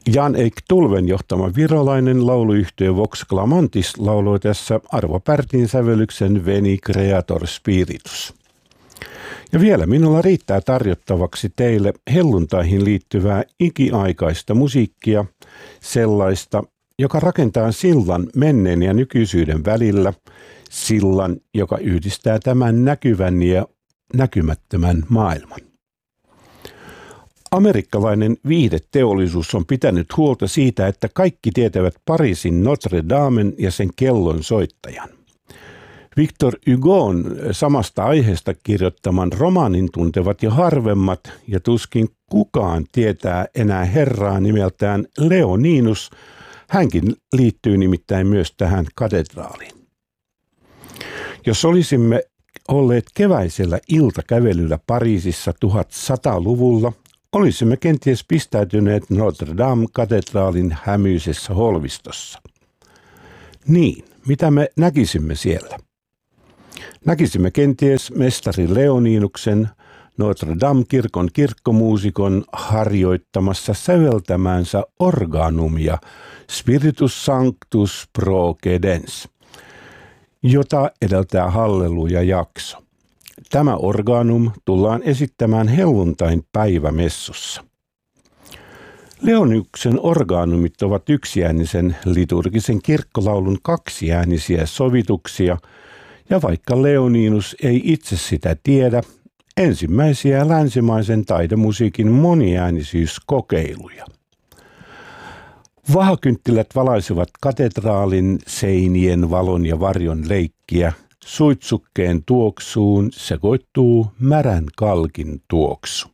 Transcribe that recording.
Jan-Eik Tulven johtama virolainen lauluyhtye Vox Clamantis lauloi tässä Arvo Pärtin sävellyksen Veni Creator Spiritus. Ja vielä minulla riittää tarjottavaksi teille helluntaihin liittyvää ikiaikaista musiikkia, sellaista, joka rakentaa sillan menneen ja nykyisyyden välillä, sillan, joka yhdistää tämän näkyvän ja näkymättömän maailman. Amerikkalainen viihdeteollisuus on pitänyt huolta siitä, että kaikki tietävät Pariisin Notre Damen ja sen kellon soittajan. Victor Hugon samasta aiheesta kirjoittaman romaanin tuntevat jo harvemmat ja tuskin kukaan tietää enää herraa nimeltään Leoninus. Hänkin liittyy nimittäin myös tähän katedraaliin. Jos olisimme olleet keväisellä iltakävelyllä Pariisissa 1100-luvulla, olisimme kenties pistäytyneet Notre Dame-katedraalin hämyisessä holvistossa. Niin, mitä me näkisimme siellä? Näkisimme kenties mestari Leoninuksen, Notre Dame-kirkon kirkkomuusikon harjoittamassa säveltämäänsä organumia Spiritus Sanctus Procedens, jota edeltää halleluja-jakso. Tämä organum tullaan esittämään helluntain päivämessussa. Leoninuksen organumit ovat yksiäänisen liturgisen kirkkolaulun kaksiäänisiä sovituksia, ja vaikka Leoninus ei itse sitä tiedä, ensimmäisiä länsimaisen taidemusiikin moniäänisyyskokeiluja. Vahakynttilät valaisivat katedraalin seinien valon ja varjon leikkiä, suitsukkeen tuoksuun sekoittuu märän kalkin tuoksu.